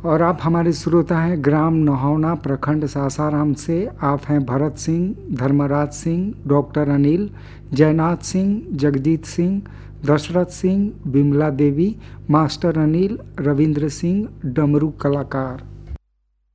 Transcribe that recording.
और आप हमारे श्रोता हैं ग्राम नहौना प्रखंड सासाराम से। आप हैं भरत सिंह, धर्मराज सिंह, डॉक्टर अनिल, जयनाथ सिंह, जगजीत सिंह, दशरथ सिंह, विमला देवी, मास्टर अनिल, रविंद्र सिंह, डमरू कलाकार।